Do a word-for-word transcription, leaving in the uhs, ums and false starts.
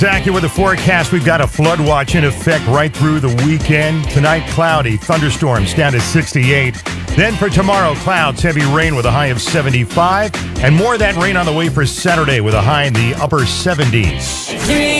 Back here with the forecast, we've got a flood watch in effect right through the weekend. Tonight, cloudy, thunderstorms down to sixty-eight. Then for tomorrow, clouds, heavy rain with a high of seventy-five. And more of that rain on the way for Saturday with a high in the upper seventies.